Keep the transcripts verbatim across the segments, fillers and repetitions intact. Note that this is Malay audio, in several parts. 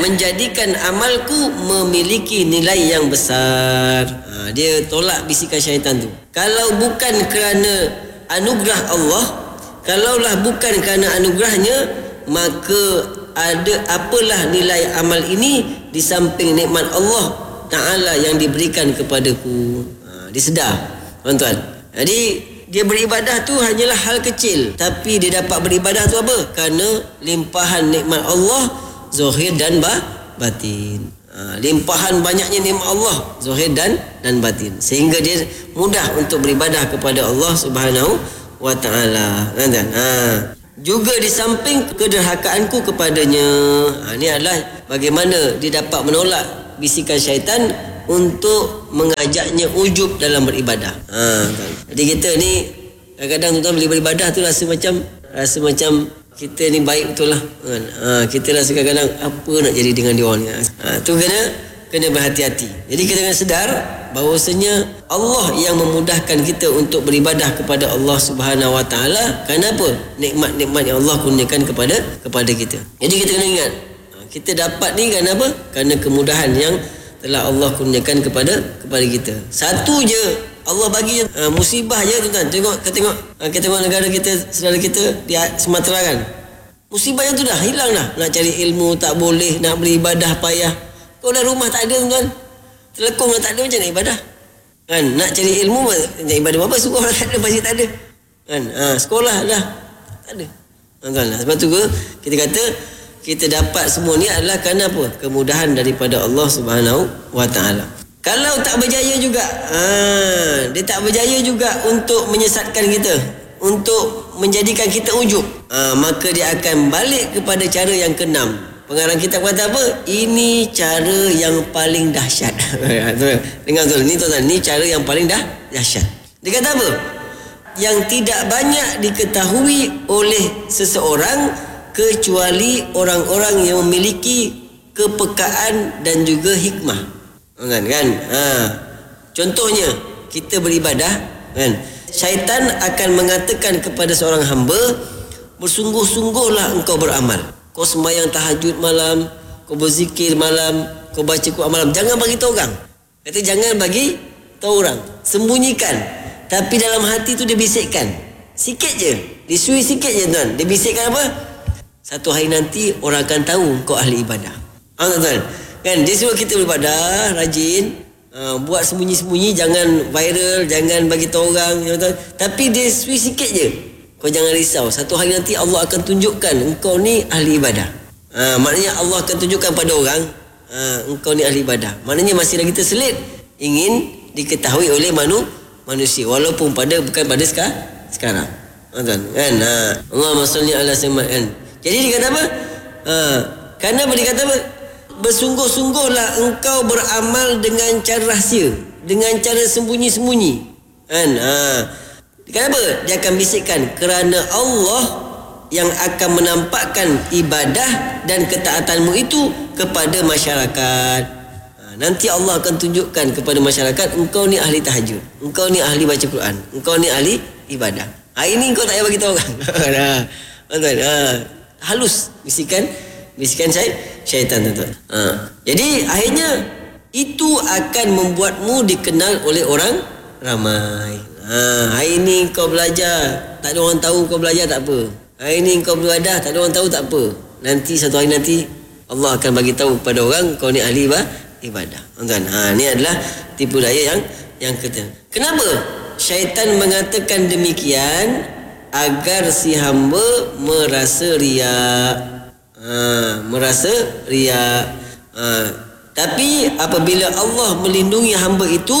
menjadikan amalku memiliki nilai yang besar. Ha, dia tolak bisikan syaitan tu. Kalau bukan kerana anugerah Allah, kalaulah bukan kerana anugerahnya, maka ada apalah nilai amal ini di samping nikmat Allah Ta'ala yang diberikan kepadaku. Ha, dia sedar, tuan-tuan. Jadi dia beribadah tu hanyalah hal kecil, tapi dia dapat beribadah tu apa? Kerana limpahan nikmat Allah zahir dan batin. Ha, limpahan banyaknya nikmat Allah zahir dan dan batin, sehingga dia mudah untuk beribadah kepada Allah Subhanahu wa Ta'ala. Ha, juga di samping kederhakaanku kepadanya. Ha, ini adalah bagaimana dia dapat menolak bisikan syaitan untuk mengajaknya ujub dalam beribadah. Ha, kan? Jadi kita ni kadang-kadang tuan-tuan bila beribadah tu rasa macam rasa macam kita ni baik betul lah. Kan? Ha, kita rasa kadang-kadang apa nak jadi dengan dia orang ni. Ha, tu kena kena berhati-hati. Jadi kita kena sedar bahawasanya Allah yang memudahkan kita untuk beribadah kepada Allah Subhanahu wa Ta'ala. Kenapa? Nikmat-nikmat yang Allah kurniakan kepada kepada kita. Jadi kita kena ingat, kita dapat ni kerana apa? Kerana kemudahan yang telah Allah kurniakan kepada kepada kita. Satu je Allah bagi uh, musibah je, tuan-tuan. Tengok kita tengok uh, kita tengok negara kita, saudara kita di Sumatera kan. Musibah yang tu dah hilang dah. Nak cari ilmu tak boleh, nak beribadah payah. Kau dah rumah tak ada, tuan-tuan. Telekong dah tak ada, macam nak ibadah? Kan, nak cari ilmu nak ibadah apa? Sekolah tak ada, masjid tak ada. Kan, ha, sekolah dah tak ada. Tuan-tuan, sebab tu kita kata kita dapat semua ni adalah kerana apa? Kemudahan daripada Allah Subhanahu wa Ta'ala. Kalau tak berjaya juga, ha, dia tak berjaya juga untuk menyesatkan kita, untuk menjadikan kita ujub, ha, maka dia akan balik kepada cara yang keenam. Pengarang kitab kata apa? Ini cara yang paling dahsyat. Dengar tuan, ni tuan, ni cara yang paling dah dahsyat. Dia kata apa? Yang tidak banyak diketahui oleh seseorang kecuali orang-orang yang memiliki kepekaan dan juga hikmah. Kan? Kan? Ha. Contohnya, kita beribadah, kan? Syaitan akan mengatakan kepada seorang hamba, bersungguh-sungguhlah engkau beramal. Kau sembahyang tahajud malam, kau berzikir malam, kau baca Quran malam. Jangan bagi tahu orang. Kata jangan bagi tahu orang. Sembunyikan. Tapi dalam hati tu dia bisikkan. Sikit je. Disui sikit je, tuan. Dia bisikkan apa? Satu hari nanti orang akan tahu kau ahli ibadah. Ha, tuan-tuan. Kan dia suruh kita beribadah, rajin, uh, buat sembunyi-sembunyi, jangan viral, jangan bagi tahu orang, tuan-tuan. Tapi dia sui sikit je. Kau jangan risau, satu hari nanti Allah akan tunjukkan engkau ni ahli ibadah. Ha, maknanya Allah akan tunjukkan pada orang, ha, engkau ni ahli ibadah. Maknanya masih lagi terselit ingin diketahui oleh manu, manusia, walaupun pada bukan pada seka, sekarang. Ha, kan? Ha, Allahumma salli ala Muhammad. Kan? Jadi dia kata apa? Ha, kerana apa dia kata apa? Bersungguh-sungguhlah engkau beramal dengan cara rahsia, dengan cara sembunyi-sembunyi. Kan? Ha. Kenapa? Dia akan bisikkan kerana Allah yang akan menampakkan ibadah dan ketaatanmu itu kepada masyarakat. Ha, nanti Allah akan tunjukkan kepada masyarakat engkau ni ahli tahajud, engkau ni ahli baca Quran, engkau ni ahli ibadah. Hari ni kau tak payah bagi tahu orang. Tuan-tuan, ha, halus bisikan bisikan saya syaitan, tuan-tuan. Ha, jadi akhirnya itu akan membuatmu dikenal oleh orang ramai. Ha, hari ni kau belajar, tak ada orang tahu kau belajar, tak apa. Hari ni kau beribadah, tak ada orang tahu, tak apa. Nanti satu hari nanti Allah akan bagi tahu kepada orang kau ni ahli ibadah. Tuan-tuan, ha, ni adalah tipu daya yang yang ketiga. Kenapa syaitan mengatakan demikian? Agar si hamba merasa riak. Ha, merasa riak. Ha, tapi apabila Allah melindungi hamba itu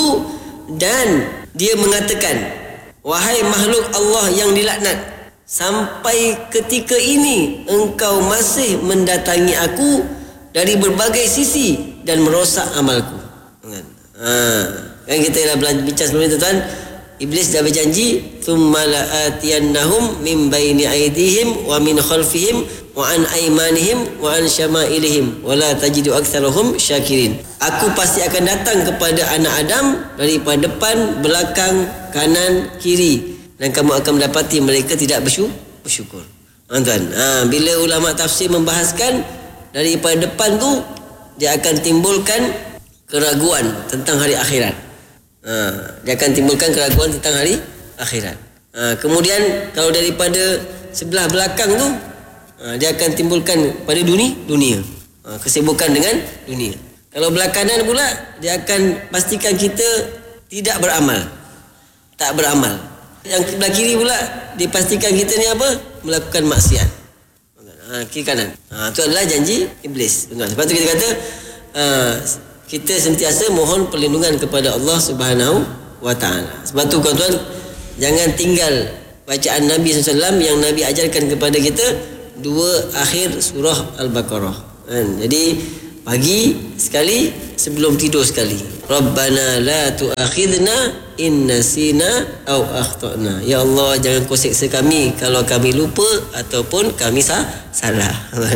dan dia mengatakan, wahai makhluk Allah yang dilaknat, sampai ketika ini engkau masih mendatangi aku dari berbagai sisi dan merosak amalku. Ha, kan kita dah bincang sebelum ini, tuan. Iblis dah berjanji, thumma la'atiyannahum min baini aydihim wa min khalfihim wa an aymanihim wa an syama'ilihim wa la tajidu aktsarahum syakirin. Aku pasti akan datang kepada anak Adam daripada depan, belakang, kanan, kiri, dan kamu akan mendapati mereka tidak bersyukur. Tuan-tuan, ha, bila ulama tafsir membahaskan daripada depan tu dia akan timbulkan keraguan tentang hari akhirat. Ha, dia akan timbulkan keraguan tentang hari akhirat. Ha, kemudian kalau daripada sebelah belakang tu, ha, dia akan timbulkan pada dunia, dunia. Ha, kesibukan dengan dunia. Kalau belah kanan pula, dia akan pastikan kita tidak beramal. Tak beramal. Yang sebelah kiri pula, dia pastikan kita ni apa? Melakukan maksiat. Ha, kiri kanan. Ha, itu adalah janji iblis. Sebab tu kita kata, ha, kita sentiasa mohon perlindungan kepada Allah Subhanahu wa taala. Sebab tu tuan-tuan, jangan tinggal bacaan Nabi sallallahu alaihi wasallam yang Nabi ajarkan kepada kita dua akhir surah Al-Baqarah. Kan? Jadi pagi sekali, sebelum tidur sekali. Rabbana la tu'akhidna in nasina aw akhtana. Ya Allah, jangan kau seksa kami kalau kami lupa ataupun kami sah, salah.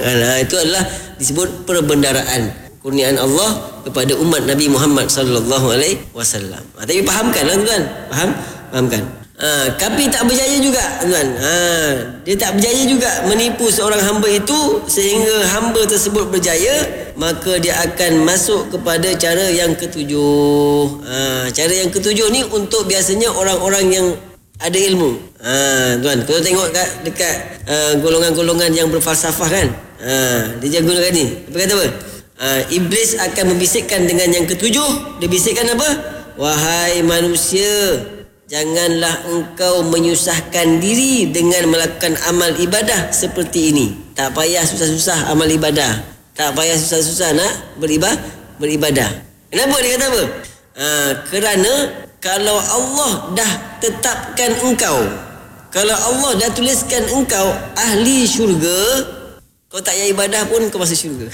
Itu adalah disebut perbendaraan kurniaan Allah kepada umat Nabi Muhammad sallallahu alaihi wasallam. Ha, tapi fahamkanlah tuan, faham? Fahamkan. Ha, tapi tak berjaya juga tuan. Ha, dia tak berjaya juga menipu seorang hamba itu sehingga hamba tersebut berjaya, maka dia akan masuk kepada cara yang ketujuh. Ha, cara yang ketujuh ni untuk biasanya orang-orang yang ada ilmu. Ha, tuan, kalau tengok kat, dekat uh, golongan-golongan yang berfalsafah kan, ha, dia jaga gunakan ni. Apa kata apa? Ha, iblis akan membisikkan dengan yang ketujuh. Dia bisikkan apa? Wahai manusia, janganlah engkau menyusahkan diri dengan melakukan amal ibadah seperti ini. Tak payah susah-susah amal ibadah. Tak payah susah-susah nak beribadah. beribadah. Kenapa dia kata apa? Ha, kerana kalau Allah dah tetapkan engkau, kalau Allah dah tuliskan engkau ahli syurga, kau tak payah ibadah pun kau masuk syurga.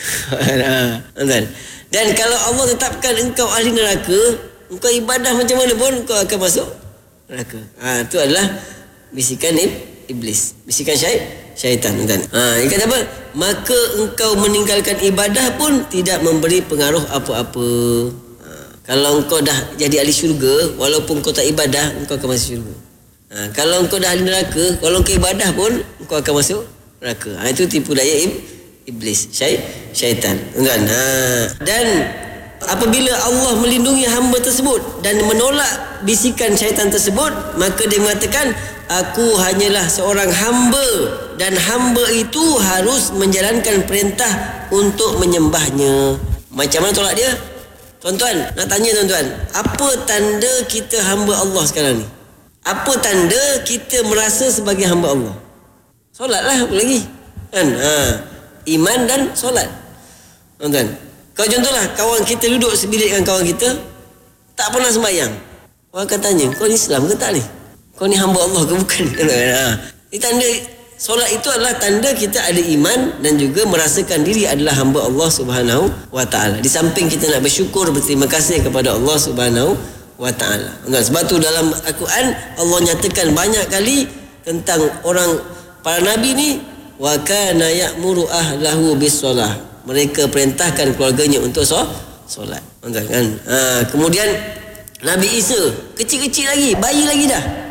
Dan kalau Allah tetapkan engkau ahli neraka, engkau ibadah macam mana pun kau akan masuk neraka. Ha, itu adalah bisikan iblis, bisikan syait, syaitan. Ha, dia kata apa? Maka engkau meninggalkan ibadah pun tidak memberi pengaruh apa-apa. Ha, kalau engkau dah jadi ahli syurga, walaupun kau tak ibadah, engkau akan masuk syurga. Ha, kalau engkau dah ahli neraka, kalau engkau ibadah pun engkau akan masuk neraka. Ha, itu tipu daya iblis, syait, syaitan. Kan? Ha, dan apabila Allah melindungi hamba tersebut dan menolak bisikan syaitan tersebut, maka dia mengatakan, aku hanyalah seorang hamba dan hamba itu harus menjalankan perintah untuk menyembahnya. Macam mana tolak dia? Tuan-tuan, nak tanya tuan-tuan, apa tanda kita hamba Allah sekarang ni? Apa tanda kita merasa sebagai hamba Allah? Solatlah, apa lagi? Kan? Ha, iman dan solat. Tuan-tuan, kalau contohlah kawan kita duduk sebilik dengan kawan kita, tak pernah sembahyang. Orang akan tanya, kau ni Islam ke tak ni? Kau ni hamba Allah ke bukan? Ha. Ini tanda, solat itu adalah tanda kita ada iman dan juga merasakan diri adalah hamba Allah Subhanahu wa taala. Di samping kita nak bersyukur, berterima kasih kepada Allah Subhanahu wa taala. Sebab tu dalam Al-Quran Allah nyatakan banyak kali tentang orang para nabi ni, wa kana ya'muru ahlahu bis-solah. Mereka perintahkan keluarganya untuk solat. Kan? Ha, kemudian Nabi Isa kecil-kecil lagi, bayi lagi dah.